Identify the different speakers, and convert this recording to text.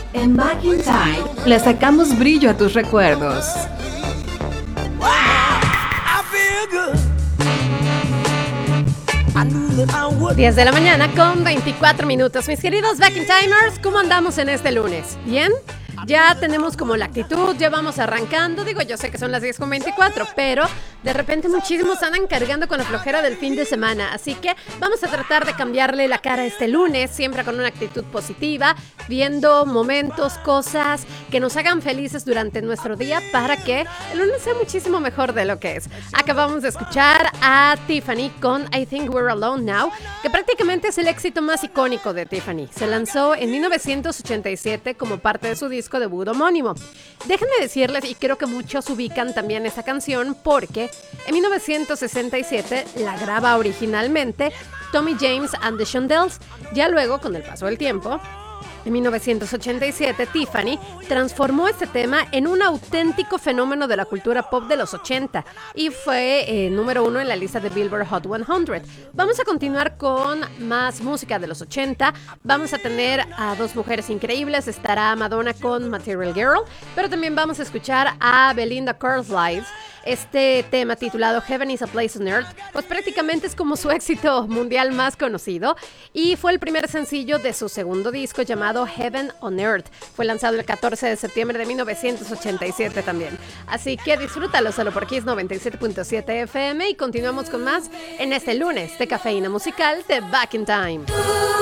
Speaker 1: En Back in Time le sacamos brillo a tus recuerdos.
Speaker 2: 10 de la mañana con 24 minutos. Mis queridos Back in Timers, ¿cómo andamos en este lunes? ¿Bien? Ya tenemos como la actitud, ya vamos arrancando. Digo, yo sé que son las 10 con 24, pero de repente muchísimos andan cargando con la flojera del fin de semana. Así que vamos a tratar de cambiarle la cara este lunes, siempre con una actitud positiva, viendo momentos, cosas que nos hagan felices durante nuestro día para que el lunes sea muchísimo mejor de lo que es. Acabamos de escuchar a Tiffany con I Think We're Alone Now, que prácticamente es el éxito más icónico de Tiffany. Se lanzó en 1987 como parte de su disco debut homónimo. Déjenme decirles, y creo que muchos ubican también esta canción porque en 1967 la graba originalmente Tommy James and the Shondells. Ya luego, con el paso del tiempo, en 1987, Tiffany transformó este tema en un auténtico fenómeno de la cultura pop de los 80 y fue número 1 en la lista de Billboard Hot 100. Vamos a continuar con más música de los 80. Vamos a tener a dos mujeres increíbles. Estará Madonna con Material Girl, pero también vamos a escuchar a Belinda Carlisle. Este tema titulado Heaven is a Place on Earth, pues prácticamente es como su éxito mundial más conocido y fue el primer sencillo de su segundo disco llamado Heaven on Earth. Fue lanzado el 14 de septiembre de 1987 también. Así que disfrútalo solo por Kiss 97.7 FM y continuamos con más en este lunes de Cafeína Musical de Back in Time.